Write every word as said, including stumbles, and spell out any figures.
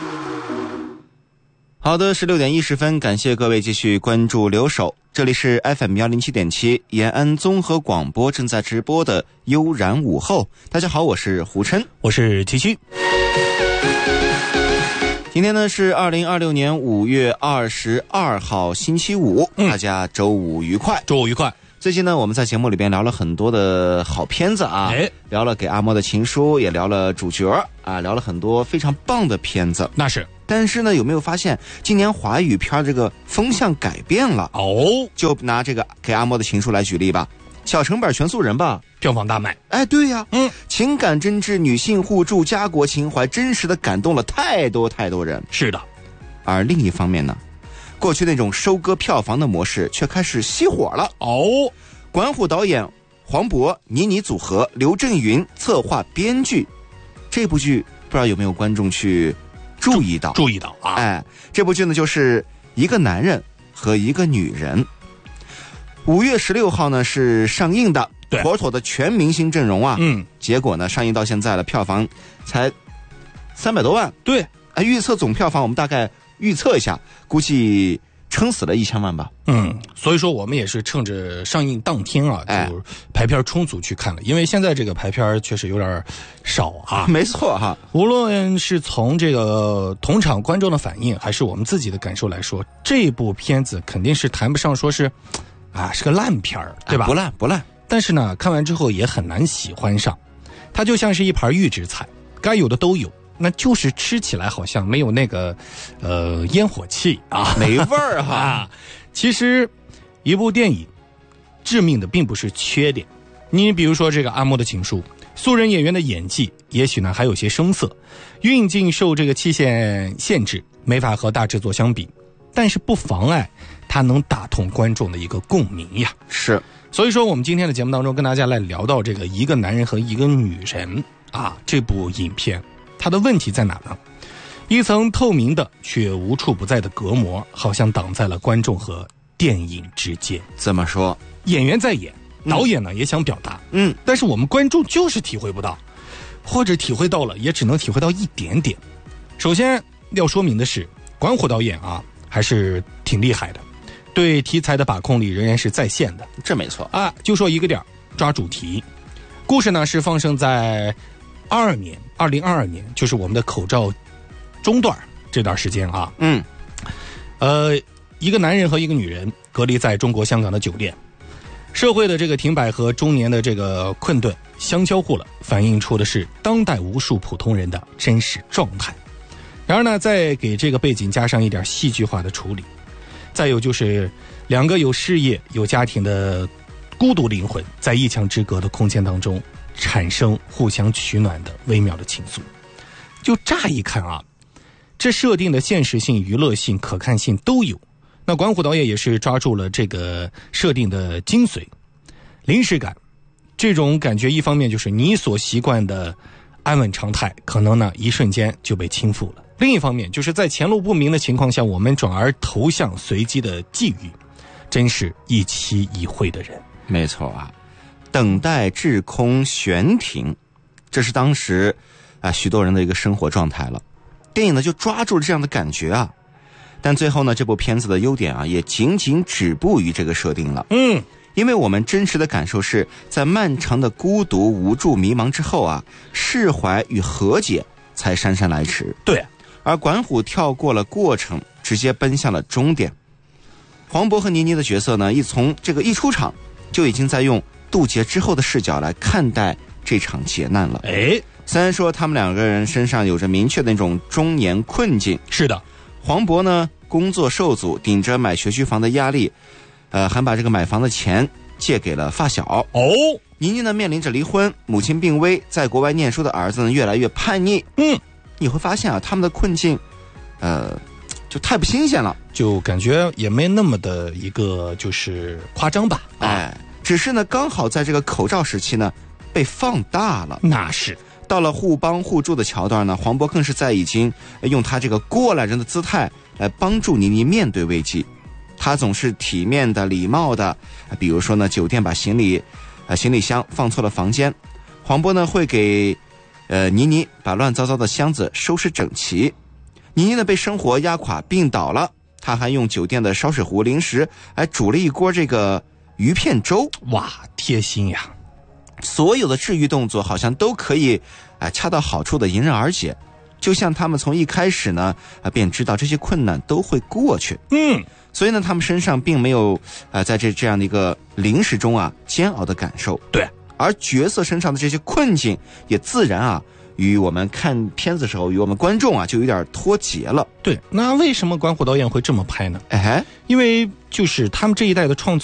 好的，十六点一十分，感谢各位继续关注留守，这里是 F M 一零七点七 延安综合广播正在直播的悠然午后。大家好，我是胡琛， 我是七七。 今天呢是二零二六年五月二十二号星期五、嗯、大家周五愉快， 周五愉快。 最近呢我们在节目里边聊了很多的好片子啊，哎，聊了给阿莫的情书，也聊了主角啊，聊了很多非常棒的片子。 那是， 但是呢有没有发现今年华语片这个风向改变了哦？ 就拿这个给阿莫的情书来举例吧，小成本全素人吧， 票房大卖。 哎，对呀， 嗯， 情感真挚，女性互助，家国情怀，真实的感动了太多太多人。 是的， 而另一方面呢，过去那种收割票房的模式却开始熄火了。 哦， 管虎导演、黄渤、倪妮组合、刘震云策划编剧，这部剧不知道有没有观众去注意到？ 注意到啊！ 哎，这部剧呢就是一个男人和一个女人。五月十六号呢是上映的，妥妥的全明星阵容啊。 嗯， 结果呢上映到现在了，票房才三百多万。 对， 啊，预测总票房我们大概预测一下，估计撑死了一千万吧。 嗯，所以说我们也是趁着上映当天啊，就排片充足去看了，因为现在这个排片确实有点少啊。 没错哈， 无论是从这个同场观众的反应，还是我们自己的感受来说，这部片子肯定是谈不上说是啊是个烂片儿，对吧？ 不烂不烂。 但是呢，看完之后也很难喜欢上，它就像是一盘预制菜，该有的都有。那就是吃起来好像没有那个呃烟火气啊， 没味儿哈、 啊。其实一部电影致命的并不是缺点，你比如说这个阿莫的情书，素人演员的演技也许呢还有些生涩，运镜受这个期限限制没法和大制作相比，但是不妨碍它能打动观众的一个共鸣呀。 是， 所以说我们今天的节目当中跟大家来聊到这个一个男人和一个女人啊这部影片，它的问题在哪呢？一层透明的却无处不在的隔膜，好像挡在了观众和电影之间。 怎么说？ 演员在演，导演呢、嗯、也想表达， 嗯， 但是我们观众就是体会不到，或者体会到了，也只能体会到一点点。首先要说明的是，管虎导演啊，还是挺厉害的，对题材的把控力仍然是在线的。 这没错啊，就说一个点，抓主题。故事呢是放生在二二年，二零二二年，就是我们的口罩中段这段时间啊。 嗯， 呃，一个男人和一个女人隔离在中国香港的酒店，社会的这个停摆和中年的这个困顿相交互了，反映出的是当代无数普通人的真实状态。然而呢，再给这个背景加上一点戏剧化的处理，再有就是两个有事业有家庭的孤独灵魂在一墙之隔的空间当中产生互相取暖的微妙的情愫。就乍一看啊，这设定的现实性、娱乐性、可看性都有。那管虎导演也是抓住了这个设定的精髓，临时感。这种感觉一方面就是你所习惯的安稳常态，可能呢一瞬间就被倾覆了。另一方面就是在前路不明的情况下，我们转而投向随机的际遇，真是一期一会的人。 没错啊，等待滞空悬停，这是当时啊许多人的一个生活状态了。电影呢就抓住了这样的感觉啊，但最后呢这部片子的优点啊也仅仅止步于这个设定了。 嗯， 因为我们真实的感受是在漫长的孤独、无助、迷茫之后啊，释怀与和解才姗姗来迟。 对， 而管虎跳过了过程，直接奔向了终点。黄渤和倪妮的角色呢，一从这个一出场就已经在用渡劫之后的视角来看待这场劫难了。 哎， 虽然说他们两个人身上有着明确的那种中年困境， 是的， 黄渤呢工作受阻，顶着买学区房的压力，呃，还把这个买房的钱借给了发小。 哦， 倪妮呢面临着离婚，母亲病危，在国外念书的儿子呢越来越叛逆。 嗯， 你会发现啊，他们的困境，呃，就太不新鲜了， 就感觉也没那么的一个就是夸张吧。 啊、哎，只是呢，刚好在这个口罩时期呢，被放大了。 那是。 到了互帮互助的桥段呢，黄渤更是在已经用他这个过来人的姿态来帮助倪妮面对危机。他总是体面的、礼貌的，比如说呢，酒店把行李，呃，行李箱放错了房间，黄渤呢会给，呃，倪妮把乱糟糟的箱子收拾整齐。 倪妮呢被生活压垮病倒了，他还用酒店的烧水壶临时还煮了一锅这个鱼片粥。 哇，贴心呀！ 所有的治愈动作好像都可以哎恰到好处的迎刃而解，就像他们从一开始呢啊便知道这些困难都会过去。 嗯， 所以呢他们身上并没有啊在这这样的一个临时中啊煎熬的感受。 对， 而角色身上的这些困境也自然啊与我们看片子的时候与我们观众啊就有点脱节了。 对，那为什么管虎导演会这么拍呢？ 哎， 因为就是他们这一代的创作